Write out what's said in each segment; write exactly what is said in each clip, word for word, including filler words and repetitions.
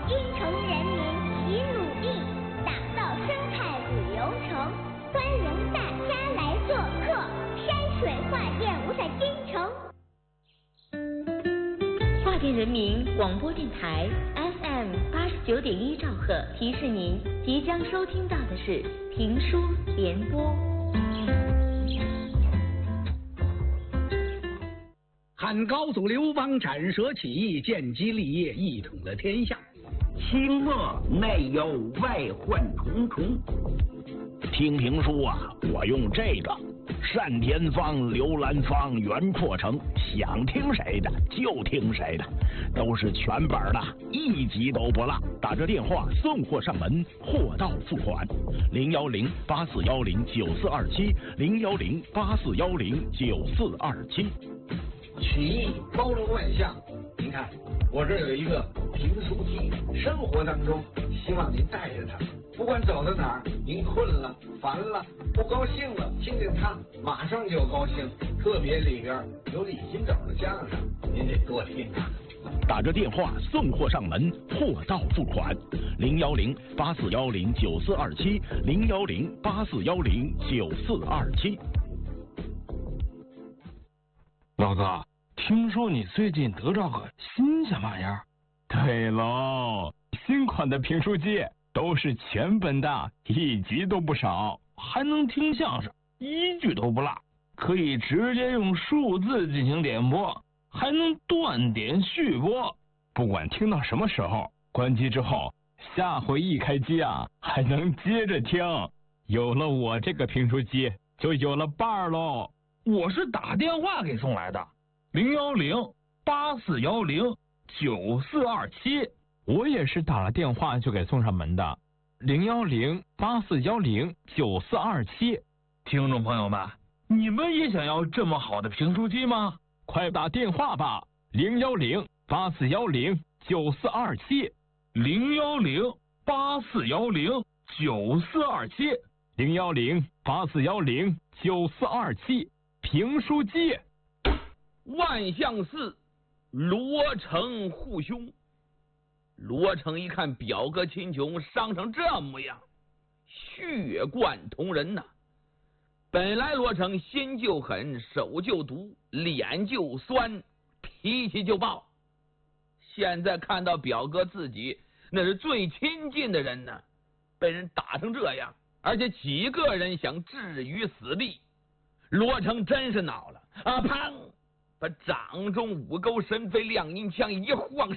京城人民齐努力，打造生态旅游城，欢迎大家来做客山水画店无在京城。 华电人民广播电台 F M 八十九点一兆赫提示您，即将收听到的是评书联播。 汉高祖刘邦斩蛇起义，建基立业，一统了天下。 清末内忧外患重重。听评书啊，我用这个单田芳、刘兰芳、袁阔成，想听谁的就听谁的，都是全本的，一集都不落。打这电话送货上门，货到付款。零幺零八四幺零九四二七，零幺零八四幺零九四二七。 曲艺包罗万象，您看我这有一个评书机，生活当中希望您带着它，不管走到哪儿，您困了、烦了、不高兴了，听听它，马上就高兴。特别里边有李金斗的相声，您得多听啊。 打着电话送货上门，货到付款。零幺零八四幺零九四二七，零幺零八四幺零九四二七。 老哥，听说你最近得着个新鲜玩意儿？ 对喽，新款的评书机都是全本的，一集都不少， 还能听相声，一句都不落，可以直接用数字进行点播，还能断点续播。 不管听到什么时候，关机之后，下回一开机啊，还能接着听。有了我这个评书机，就有了伴儿喽。 我是打电话给送来的，零幺零八四幺零九四二七。 我也是打了电话就给送上门的，零幺零八四幺零九四二七。 听众朋友们，你们也想要这么好的评书机吗？ 快打电话吧，零幺零八四幺零九四二七， 零幺零八四幺零九四二七， 零幺零八四幺零九四二七。评书机。 万象寺，罗成护兄。罗成一看表哥秦琼伤成这模样，血贯瞳人呐、啊。本来罗成心就狠，手就毒，脸就酸，脾气就暴。现在看到表哥自己那是最亲近的人呢，被人打成这样，而且几个人想置于死地。罗成真是恼了啊！砰！把掌中五钩神飞亮银枪一晃，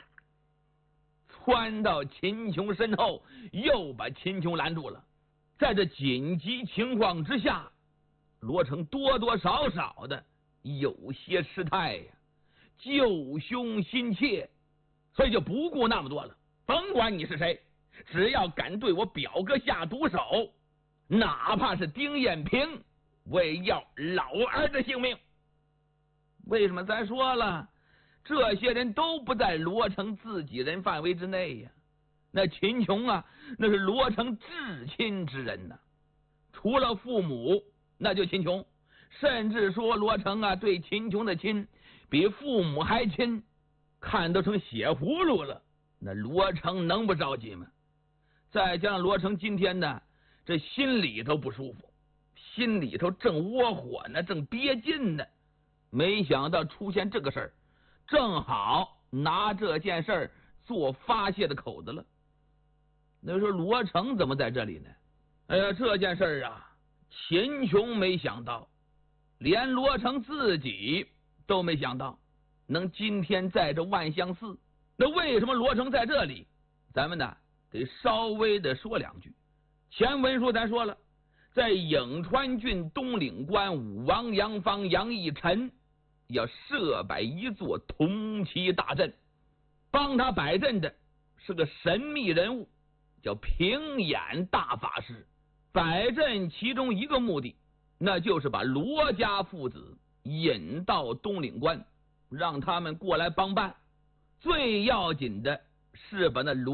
窜到秦琼身后，又把秦琼拦住了。在这紧急情况之下，罗成多多少少的有些失态呀，救兄心切，所以就不顾那么多了。甭管你是谁，只要敢对我表哥下毒手，哪怕是丁彦平，我也要老儿的性命。为什么？咱说了，这些人都不在罗成自己人范围之内呀。那秦琼啊，那是罗成至亲之人呐、啊，除了父母，那就秦琼。甚至说罗成啊，对秦琼的亲比父母还亲，看都成血葫芦了。那罗成能不着急吗？再加上罗成今天呢，这心里头不舒服，心里头正窝火呢，正憋劲呢。没想到出现这个事儿，正好拿这件事儿做发泄的口子了。那说罗成怎么在这里呢？哎呀，这件事儿啊，秦琼没想到，连罗成自己都没想到，能今天在这万象寺。那为什么罗成在这里？咱们呢得稍微的说两句。前文书咱说了，在颍川郡东岭关，武王杨方杨义臣要设摆一座铜旗大阵，帮他摆阵的是个神秘人物，叫平眼大法师。摆阵其中一个目的，那就是把罗家父子引到东岭关，让他们过来帮办。最要紧的是把那罗